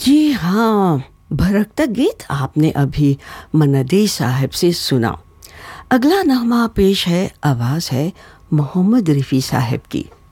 जी हाँ, भड़कता गीत आपने अभी मनदे साहब से सुना। अगला नगमा पेश है, आवाज़ है मोहम्मद रफ़ी साहब की।